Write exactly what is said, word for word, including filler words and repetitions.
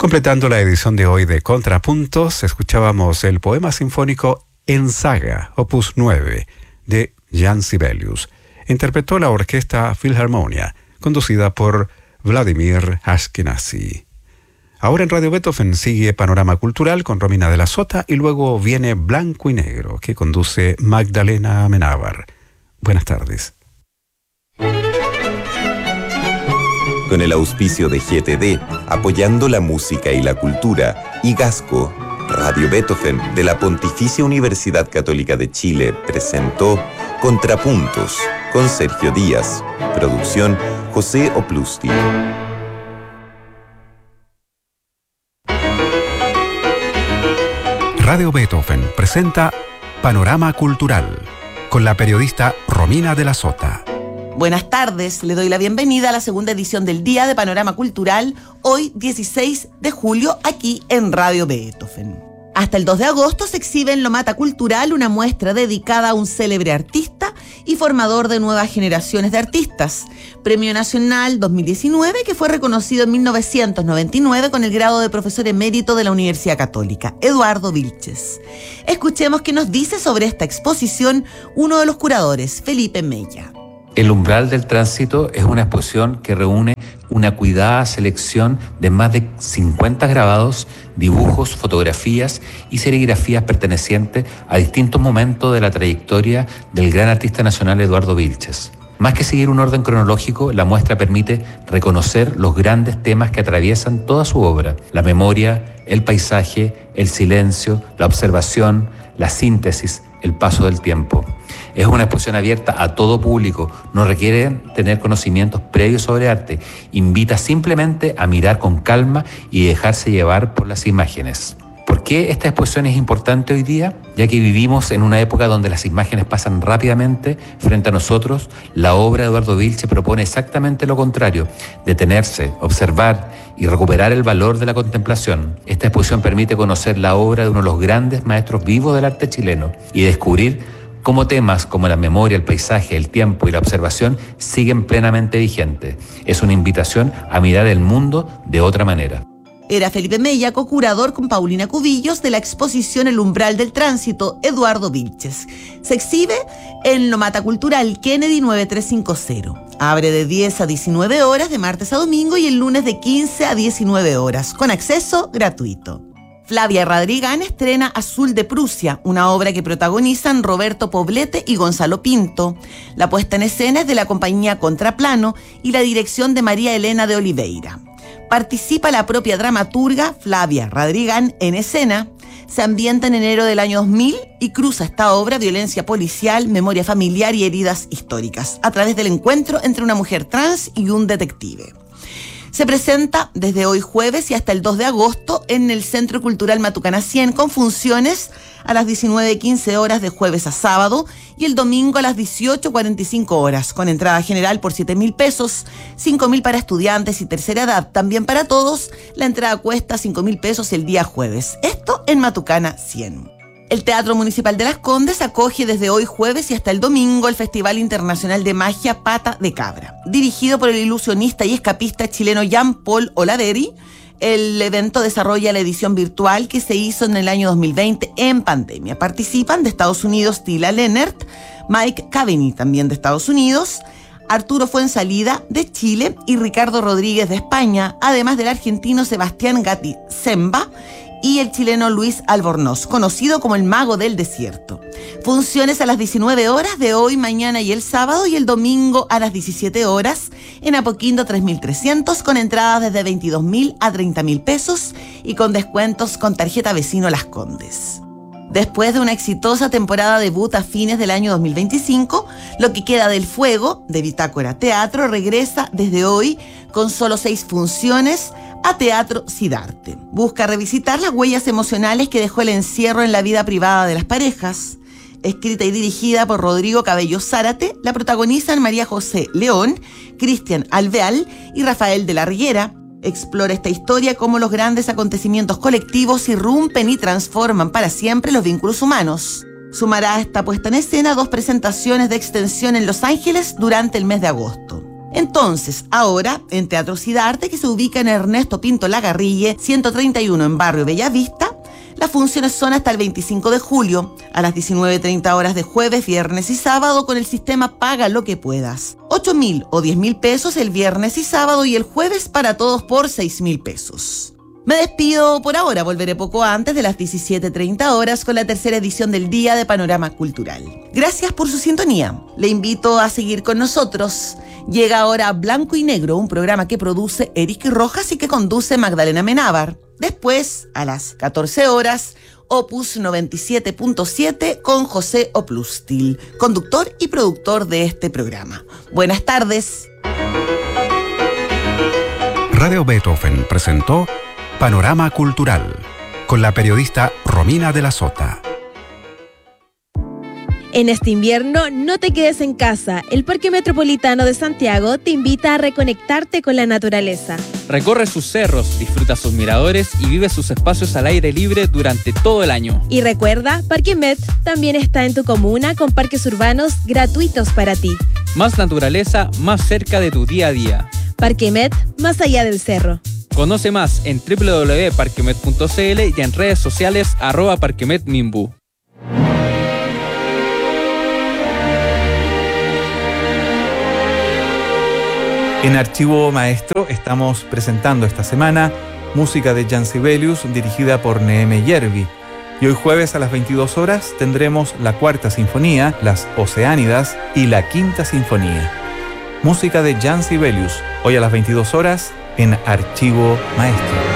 Completando la edición de hoy de Contrapuntos, escuchábamos el poema sinfónico En Saga, opus nueve, de Jan Sibelius. Interpretó la orquesta Philharmonia, conducida por Vladimir Ashkenazy. Ahora en Radio Beethoven sigue Panorama Cultural con Romina de la Sota y luego viene Blanco y Negro, que conduce Magdalena Amenábar. Buenas tardes. Con el auspicio de G T D, apoyando la música y la cultura, y Gasco, Radio Beethoven de la Pontificia Universidad Católica de Chile presentó Contrapuntos con Sergio Díaz. Producción José Oplusti. Radio Beethoven presenta Panorama Cultural con la periodista Romina de la Sota. Buenas tardes, le doy la bienvenida a la segunda edición del Día de Panorama Cultural, hoy dieciséis de julio, aquí en Radio Beethoven. Hasta el dos de agosto se exhibe en Lomata Cultural una muestra dedicada a un célebre artista y formador de nuevas generaciones de artistas. Premio Nacional dos mil diecinueve, que fue reconocido en mil novecientos noventa y nueve con el grado de profesor emérito de la Universidad Católica, Eduardo Vilches. Escuchemos qué nos dice sobre esta exposición uno de los curadores, Felipe Mella. El umbral del tránsito es una exposición que reúne una cuidada selección de más de cincuenta grabados, dibujos, fotografías y serigrafías pertenecientes a distintos momentos de la trayectoria del gran artista nacional Eduardo Vilches. Más que seguir un orden cronológico, la muestra permite reconocer los grandes temas que atraviesan toda su obra: la memoria, el paisaje, el silencio, la observación, la síntesis, el paso del tiempo. Es una exposición abierta a todo público, no requiere tener conocimientos previos sobre arte, invita simplemente a mirar con calma y dejarse llevar por las imágenes. ¿Por qué esta exposición es importante hoy día? Ya que vivimos en una época donde las imágenes pasan rápidamente frente a nosotros, la obra de Eduardo Vilches propone exactamente lo contrario: detenerse, observar y recuperar el valor de la contemplación. Esta exposición permite conocer la obra de uno de los grandes maestros vivos del arte chileno y descubrir cómo temas como la memoria, el paisaje, el tiempo y la observación siguen plenamente vigentes. Es una invitación a mirar el mundo de otra manera. Era Felipe Mella, co-curador con Paulina Cubillos de la exposición El Umbral del Tránsito, Eduardo Vilches. Se exhibe en Lomata Cultural Kennedy nueve tres cinco cero. Abre de diez a diecinueve horas de martes a domingo y el lunes de quince a diecinueve horas, con acceso gratuito. Flavia Radrigán estrena Azul de Prusia, una obra que protagonizan Roberto Poblete y Gonzalo Pinto. La puesta en escena es de la compañía Contraplano y la dirección de María Elena de Oliveira. Participa la propia dramaturga Flavia Radrigán en escena. Se ambienta en enero del año dos mil y cruza esta obra violencia policial, memoria familiar y heridas históricas, a través del encuentro entre una mujer trans y un detective. Se presenta desde hoy jueves y hasta el dos de agosto en el Centro Cultural Matucana cien, con funciones a las diecinueve quince horas de jueves a sábado y el domingo a las dieciocho cuarenta y cinco horas, con entrada general por siete mil pesos, cinco mil para estudiantes y tercera edad. También para todos, la entrada cuesta cinco mil pesos el día jueves. Esto en Matucana cien. El Teatro Municipal de Las Condes acoge desde hoy jueves y hasta el domingo el Festival Internacional de Magia Pata de Cabra. Dirigido por el ilusionista y escapista chileno Jean-Paul Oladeri, el evento desarrolla la edición virtual que se hizo en el año dos mil veinte en pandemia. Participan de Estados Unidos Tila Lennert, Mike Caveney también de Estados Unidos, Arturo Fuensalida de Chile y Ricardo Rodríguez de España, además del argentino Sebastián Gatti Zemba y el chileno Luis Albornoz, conocido como el Mago del Desierto. Funciones a las diecinueve horas de hoy, mañana y el sábado, y el domingo a las diecisiete horas en Apoquindo tres mil trescientos, con entradas desde veintidós mil a treinta mil pesos y con descuentos con tarjeta vecino Las Condes. Después de una exitosa temporada debut a fines del año dos mil veinticinco, Lo que queda del fuego, de Bitácora Teatro, regresa desde hoy con solo seis funciones a Teatro Sidarte. Busca revisitar las huellas emocionales que dejó el encierro en la vida privada de las parejas. Escrita y dirigida por Rodrigo Cabello Zárate, la protagonizan María José León, Cristian Alveal y Rafael de la Riera. Explora esta historia cómo los grandes acontecimientos colectivos irrumpen y transforman para siempre los vínculos humanos. Sumará a esta puesta en escena dos presentaciones de extensión en Los Ángeles durante el mes de agosto. Entonces, ahora, en Teatro Cidarte, que se ubica en Ernesto Pinto Lagarrille, ciento treinta y uno en Barrio Bellavista, las funciones son hasta el veinticinco de julio, a las diecinueve treinta horas de jueves, viernes y sábado con el sistema Paga lo que puedas. ocho mil o diez mil pesos el viernes y sábado y el jueves para todos por seis mil pesos. Me despido por ahora, volveré poco antes de las diecisiete treinta horas con la tercera edición del Día de Panorama Cultural. Gracias por su sintonía. Le invito a seguir con nosotros. Llega ahora Blanco y Negro, un programa que produce Eric Rojas y que conduce Magdalena Menábar. Después, a las catorce horas, Opus noventa y siete punto siete con José Oplustil, conductor y productor de este programa. Buenas tardes. Radio Beethoven presentó Panorama Cultural con la periodista Romina de la Sota. En este invierno, no te quedes en casa. El Parque Metropolitano de Santiago te invita a reconectarte con la naturaleza. Recorre sus cerros, disfruta sus miradores y vive sus espacios al aire libre durante todo el año. Y recuerda, Parque Met también está en tu comuna con parques urbanos gratuitos para ti. Más naturaleza, más cerca de tu día a día. Parque Met, más allá del cerro. Conoce más en doble u doble u doble u punto parquemet punto c l y en redes sociales arroba parquemetmimbu. En Archivo Maestro estamos presentando esta semana música de Jan Sibelius dirigida por Neeme Järvi. Y hoy jueves a las veintidós horas tendremos la Cuarta Sinfonía, las Oceánidas y la Quinta Sinfonía. Música de Jan Sibelius, hoy a las veintidós horas en Archivo Maestro.